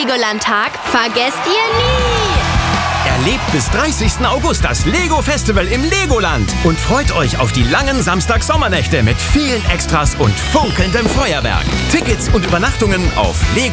Legoland-Tag vergesst ihr nie! Erlebt bis 30. August das Lego Festival im Legoland und freut euch auf die langen Samstag-Sommernächte mit vielen Extras und funkelndem Feuerwerk. Tickets und Übernachtungen auf Lego.